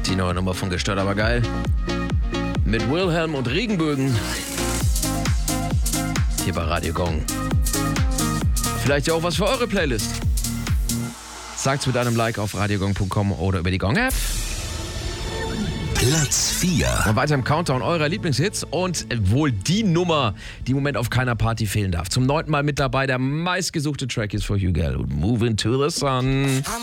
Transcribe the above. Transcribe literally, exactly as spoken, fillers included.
Die neue Nummer von Gestört, aber geil. Mit Wilhelm und Regenbögen. Hier bei Radio Gong. Vielleicht ja auch was für eure Playlist. Sagt's mit einem Like auf radiogong punkt com oder über die Gong-App. Platz vier. Und weiter im Countdown eurer Lieblingshits und wohl die Nummer, die im Moment auf keiner Party fehlen darf. Zum neunten Mal mit dabei der meistgesuchte Track ist for You Girl und Moving to the Sun.